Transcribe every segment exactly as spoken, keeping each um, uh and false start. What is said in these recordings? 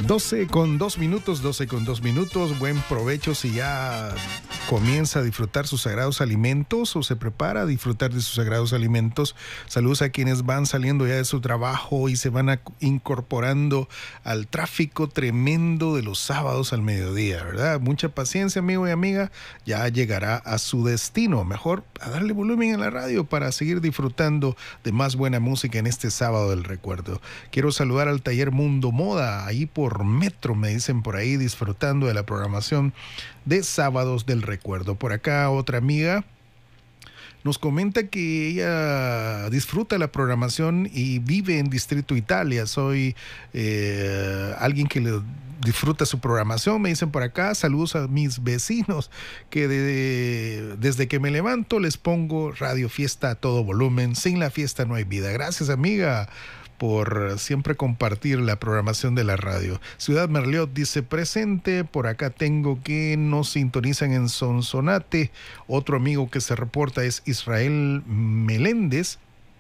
doce con dos minutos, doce con dos minutos. Buen provecho si ya comienza a disfrutar sus sagrados alimentos o se prepara a disfrutar de sus sagrados alimentos. Saludos a quienes van saliendo ya de su trabajo y se van a, incorporando al tráfico tremendo de los sábados al mediodía, ¿verdad? Mucha paciencia, amigo y amiga. Ya llegará a su destino. Mejor a darle volumen a la radio para seguir disfrutando de más buena música en este sábado del recuerdo. Quiero saludar al Taller Mundo Moda, ahí por Metro, me dicen por ahí, disfrutando de la programación de Sábados del Recuerdo. Por acá otra amiga nos comenta que ella disfruta la programación y vive en Distrito Italia. Soy eh, alguien que le disfruta su programación, me dicen por acá. Saludos a mis vecinos que de, desde que me levanto les pongo Radio Fiesta a todo volumen. Sin la fiesta no hay vida. Gracias, amiga, por siempre compartir la programación de la radio. Ciudad Merliot dice presente. Por acá tengo que nos sintonizan en Sonsonate. Otro amigo que se reporta es Israel Meléndez.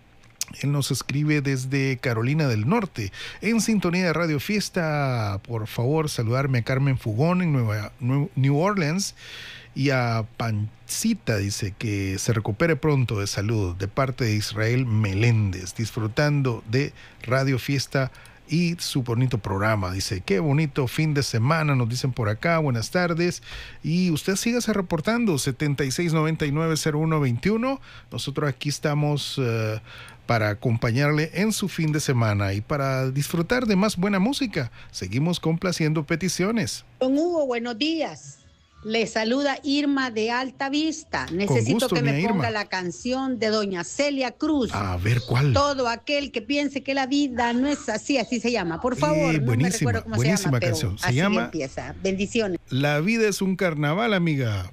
Él nos escribe desde Carolina del Norte. En sintonía de Radio Fiesta, por favor, saludarme a Carmen Fugón en Nueva, New Orleans. Y a Pancita, dice que se recupere pronto de salud, de parte de Israel Meléndez, disfrutando de Radio Fiesta y su bonito programa. Dice, qué bonito fin de semana, nos dicen por acá. Buenas tardes. Y usted sígase reportando, setenta y seis noventa y nueve cero uno veintiuno. Nosotros aquí estamos uh, para acompañarle en su fin de semana y para disfrutar de más buena música. Seguimos complaciendo peticiones. Don Hugo, buenos días. Le saluda Irma de Alta Vista. Necesito gusto, que me Irma. ponga la canción de doña Celia Cruz. A ver, ¿cuál? Todo aquel que piense que la vida no es así, así se llama. Por favor, eh, no me recuerdo cómo buenísima se llama, canción. pero Se así llama empieza. Bendiciones. La vida es un carnaval, amiga.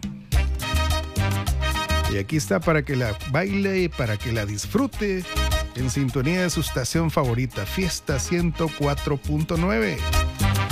Y aquí está para que la baile, para que la disfrute en sintonía de su estación favorita, Fiesta ciento cuatro punto nueve.